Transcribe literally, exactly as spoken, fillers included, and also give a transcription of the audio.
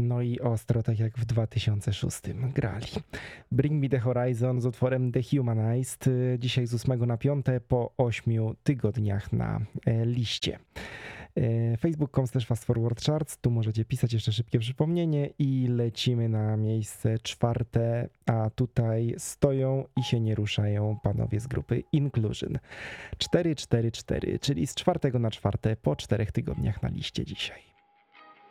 No i ostro, tak jak w dwa tysiące szóstym grali. Bring Me The Horizon z utworem Dehumanized, y, dzisiaj z ósmego na piąte po ośmiu tygodniach na e, liście. E, facebook kropka com slash fast forward charts, tu możecie pisać jeszcze szybkie przypomnienie i lecimy na miejsce czwarte, a tutaj stoją i się nie ruszają panowie z grupy Inclusion. cztery cztery cztery, czyli z czwartego na czwarte po czterech tygodniach na liście dzisiaj.